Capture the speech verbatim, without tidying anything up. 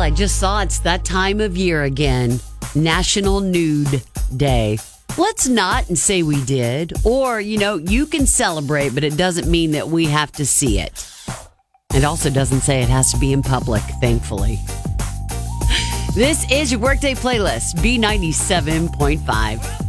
I just saw it's that time of year again. National Nude Day. Let's not and say we did. Or, you know, you can celebrate, but it doesn't mean that we have to see it. It also doesn't say it has to be in public, thankfully. This is your Workday Playlist, B ninety-seven point five.